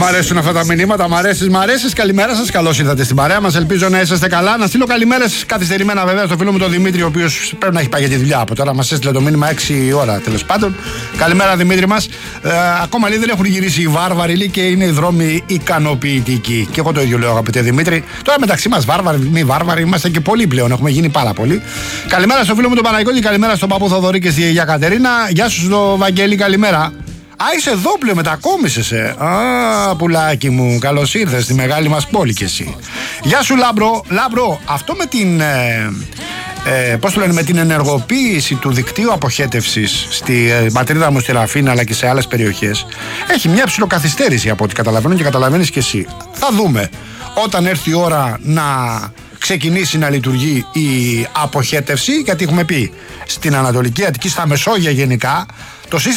Μ' αρέσουν αυτά τα μηνύματα, μ' αρέσει. Καλημέρα σας, καλώς ήρθατε στην παρέα μας. Ελπίζω να είσαστε καλά. Να στείλω καλημέρες καθυστερημένα βέβαια στο φίλο μου τον Δημήτρη, ο οποίος πρέπει να έχει πάει για τη δουλειά από τώρα. Μας έστειλε το μήνυμα 6 ώρα τέλος πάντων. Καλημέρα Δημήτρη μας. Ακόμα λέει δεν έχουν γυρίσει οι βάρβαροι λέει, και είναι οι δρόμοι ικανοποιητικοί. Και εγώ το ίδιο λέω, αγαπητέ Δημήτρη. Τώρα μεταξύ μας βάρβαροι, μη βάρβαροι, είμαστε και πολλοί πλέον. Έχουμε γίνει πάρα πολλοί. Καλημέρα στο φίλο μου τον Παναγιώτη, καλημέρα στον παππού Θοδωρή και στη γιαγιά Κατερίνα. Γεια σου στο Βαγγέλη, καλημέρα. Α, είσαι εδώ πλέον, μετακόμισες. Α, πουλάκι μου, καλώς ήρθες στη μεγάλη μας πόλη κι εσύ. Γεια σου Λάμπρο, αυτό με την πώς το λένε, με την ενεργοποίηση του δικτύου αποχέτευσης στη πατρίδα μου στη Ραφίνα αλλά και σε άλλες περιοχές έχει μια ψιλοκαθυστέρηση από ό,τι καταλαβαίνω και καταλαβαίνεις κι εσύ. Θα δούμε όταν έρθει η ώρα να ξεκινήσει να λειτουργεί η αποχέτευση, γιατί έχουμε πει στην Ανατολική Αττική, στα Μεσόγεια γενικά, το σύστημα